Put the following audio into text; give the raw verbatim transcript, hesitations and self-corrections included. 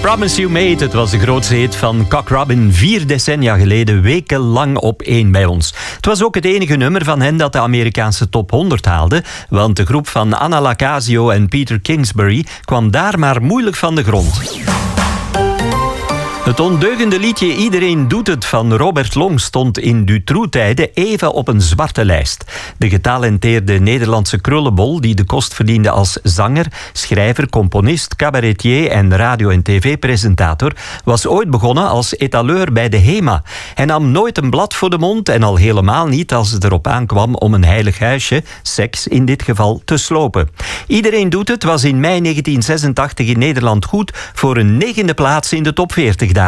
Promise You Made, het was de grootste hit van Cock Robin vier decennia geleden, wekenlang op één bij ons. Het was ook het enige nummer van hen dat de Amerikaanse top honderd haalde, want de groep van Anna Lacasio en Peter Kingsbury kwam daar maar moeilijk van de grond. Het ondeugende liedje Iedereen doet het van Robert Long stond in Dutroux-tijden even op een zwarte lijst. De getalenteerde Nederlandse krullenbol die de kost verdiende als zanger, schrijver, componist, cabaretier en radio- en tv-presentator was ooit begonnen als etaleur bij de HEMA. Hij nam nooit een blad voor de mond en al helemaal niet als het erop aankwam om een heilig huisje, seks in dit geval, te slopen. Iedereen doet het was in mei negentien zesentachtig in Nederland goed voor een negende plaats in de top veertig.